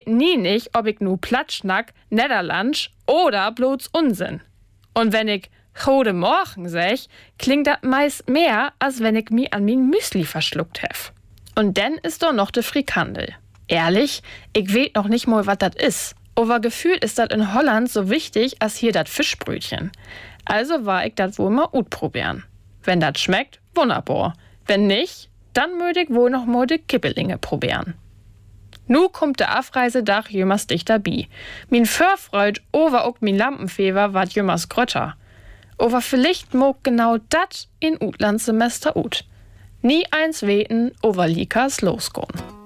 nie nicht, ob ich nu Platschnack, Nederlandsch oder bloß Unsinn. Und wenn ich Gode Morgen sag, klingt das meist mehr, als wenn ich mi an min Müsli verschluckt hef. Und dann ist doch noch de Frikandel. Ehrlich, ich weet noch nicht mal, was das is. Aber gefühlt ist das in Holland so wichtig, als hier das Fischbrötchen. Also war ich das wohl mal utprobieren. Wenn das schmeckt, wunderbar. Wenn nicht, dann möchte ich wohl noch mal de Kippelinge probieren. Nu kommt der Abreisedach jümmers dichter bi. Min Förfreud over ook min Lampenfever ward jümmers grötter. Aber vielleicht mag genau dat in Utlandssemester ut. Nie eins weten, over Likas losgehen.